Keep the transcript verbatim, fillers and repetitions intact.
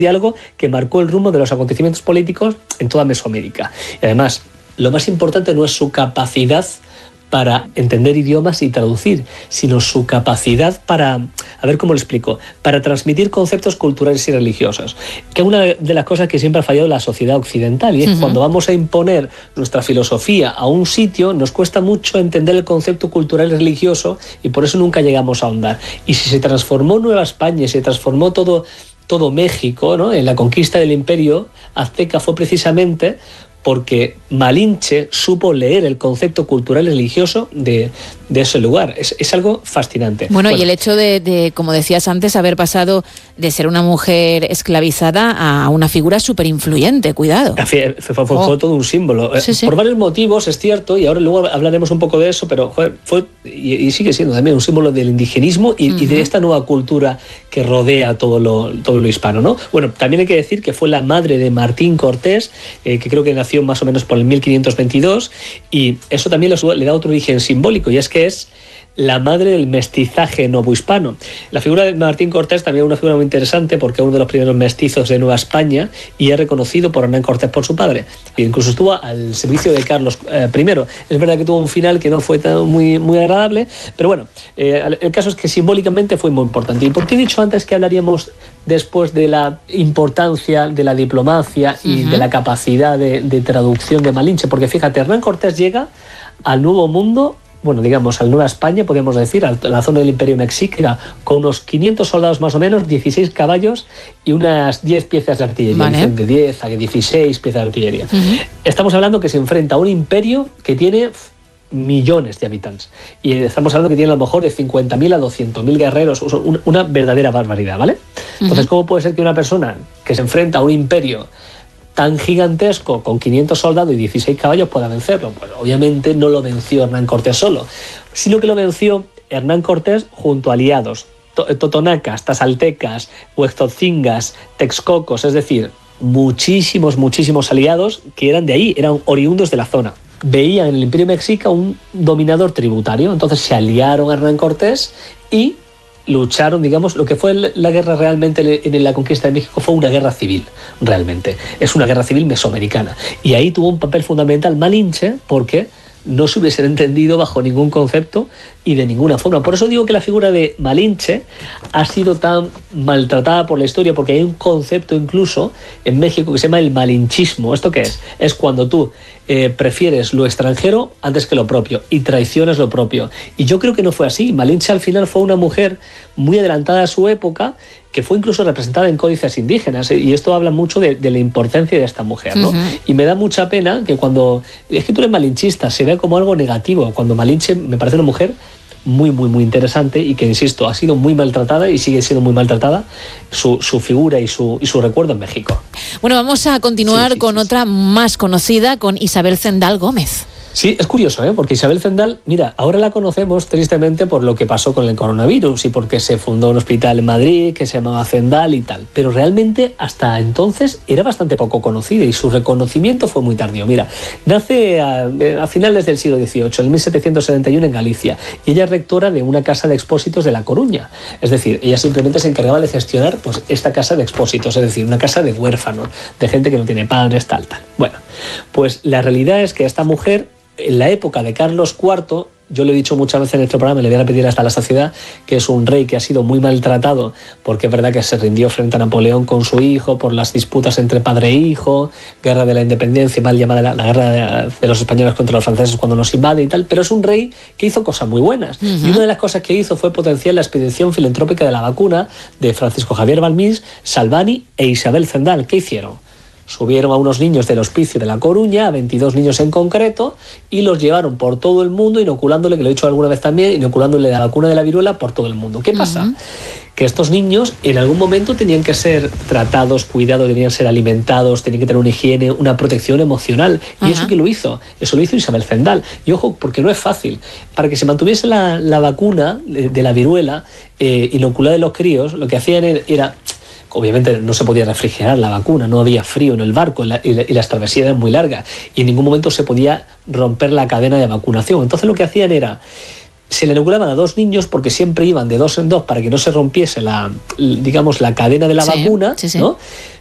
diálogo que marcó el rumbo de los acontecimientos políticos en toda Mesoamérica. Y además, lo más importante no es su capacidad para entender idiomas y traducir, sino su capacidad para, a ver cómo lo explico, para transmitir conceptos culturales y religiosos. Que es una de las cosas que siempre ha fallado la sociedad occidental, y es uh-huh. cuando vamos a imponer nuestra filosofía a un sitio, nos cuesta mucho entender el concepto cultural y religioso, y por eso nunca llegamos a ahondar. Y si se transformó Nueva España, se transformó todo, todo México, ¿no?, en la conquista del imperio azteca, fue precisamente porque Malinche supo leer el concepto cultural y religioso de, de ese lugar. Es, es algo fascinante. Bueno, bueno, y el hecho de, de, como decías antes, haber pasado de ser una mujer esclavizada a una figura súper influyente, cuidado. Fue, fue, fue, oh. fue todo un símbolo. Sí, sí. Por varios motivos, es cierto, y ahora luego hablaremos un poco de eso, pero fue, fue y, y sigue siendo también un símbolo del indigenismo y, uh-huh. y de esta nueva cultura que rodea todo lo, todo lo hispano, ¿no? Bueno, también hay que decir que fue la madre de Martín Cortés, eh, que creo que nació más o menos por el mil quinientos veintidós, y eso también le da otro origen simbólico, y es que es la madre del mestizaje novohispano. La figura de Martín Cortés también es una figura muy interesante porque es uno de los primeros mestizos de Nueva España y es reconocido por Hernán Cortés por su padre. E incluso estuvo al servicio de Carlos eh, primero. Es verdad que tuvo un final que no fue tan muy, muy agradable, pero bueno, eh, el caso es que simbólicamente fue muy importante. ¿Y por qué he dicho antes que hablaríamos después de la importancia de la diplomacia y uh-huh. de la capacidad de, de traducción de Malinche? Porque fíjate, Hernán Cortés llega al Nuevo Mundo, bueno, digamos, al Nueva España, podemos decir, a la zona del Imperio Mexica, con unos quinientos soldados más o menos, dieciséis caballos y unas diez piezas de artillería. Vale. De diez a dieciséis piezas de artillería. Uh-huh. Estamos hablando que se enfrenta a un imperio que tiene millones de habitantes. Y estamos hablando que tiene a lo mejor de cincuenta mil a doscientos mil guerreros, una verdadera barbaridad, ¿vale? Uh-huh. Entonces, ¿cómo puede ser que una persona que se enfrenta a un imperio tan gigantesco, con quinientos soldados y dieciséis caballos, pueda vencerlo? Pues obviamente no lo venció Hernán Cortés solo, sino que lo venció Hernán Cortés junto a aliados, totonacas, tazaltecas, huexotzingas, texcocos, es decir, muchísimos, muchísimos aliados que eran de ahí, eran oriundos de la zona. Veían en el Imperio Mexica un dominador tributario, entonces se aliaron a Hernán Cortés y lucharon, digamos, lo que fue la guerra realmente en la conquista de México fue una guerra civil, realmente. Es una guerra civil mesoamericana. Y ahí tuvo un papel fundamental Malinche, porque no se hubiesen entendido bajo ningún concepto y de ninguna forma. Por eso digo que la figura de Malinche ha sido tan maltratada por la historia, porque hay un concepto incluso en México que se llama el malinchismo. ¿Esto qué es? Es cuando tú eh, prefieres lo extranjero antes que lo propio y traicionas lo propio. Y yo creo que no fue así. Malinche al final fue una mujer muy adelantada a su época, que fue incluso representada en códices indígenas, y esto habla mucho de, de la importancia de esta mujer, ¿no? Uh-huh. Y me da mucha pena que cuando... Es que tú eres malinchista, se ve como algo negativo, cuando Malinche me parece una mujer muy, muy, muy interesante y que, insisto, ha sido muy maltratada y sigue siendo muy maltratada su, su figura y su, y su recuerdo en México. Bueno, vamos a continuar sí, sí, con sí, otra sí. más conocida, con Isabel Zendal Gómez. Sí, es curioso, ¿eh? Porque Isabel Zendal, mira, ahora la conocemos tristemente por lo que pasó con el coronavirus y porque se fundó un hospital en Madrid que se llamaba Zendal y tal, pero realmente hasta entonces era bastante poco conocida y su reconocimiento fue muy tardío. Mira, nace a, a finales del siglo dieciocho, en mil setecientos setenta y uno en Galicia, y ella es rectora de una casa de expósitos de La Coruña. Es decir, ella simplemente se encargaba de gestionar pues esta casa de expósitos, es decir, una casa de huérfanos, de gente que no tiene padres, tal, tal. Bueno, pues la realidad es que esta mujer, en la época de Carlos cuarto, yo lo he dicho muchas veces en este programa, le voy a repetir hasta la saciedad, que es un rey que ha sido muy maltratado, porque es verdad que se rindió frente a Napoleón con su hijo por las disputas entre padre e hijo, guerra de la independencia, mal llamada la, la guerra de, de los españoles contra los franceses cuando nos invade y tal, pero es un rey que hizo cosas muy buenas. Uh-huh. Y una de las cosas que hizo fue potenciar la expedición filantrópica de la vacuna de Francisco Javier Balmís, Salvani e Isabel Zendal. ¿Qué hicieron? Subieron a unos niños del hospicio de La Coruña, a veintidós niños en concreto, y los llevaron por todo el mundo inoculándole, que lo he dicho alguna vez también, inoculándole la vacuna de la viruela por todo el mundo. ¿Qué pasa? Uh-huh. Que estos niños en algún momento tenían que ser tratados, cuidados, tenían que ser alimentados, tenían que tener una higiene, una protección emocional. ¿Y uh-huh. eso qué lo hizo? Eso lo hizo Isabel Zendal. Y ojo, porque no es fácil. Para que se mantuviese la, la vacuna de, de la viruela eh, inoculada en los críos, lo que hacían era... Obviamente no se podía refrigerar la vacuna, no había frío en el barco y, la, y, la, y las travesías eran muy largas y en ningún momento se podía romper la cadena de vacunación. Entonces lo que hacían era se le inoculaban a dos niños porque siempre iban de dos en dos para que no se rompiese la, digamos, la cadena de la sí, vacuna, sí, sí. ¿no?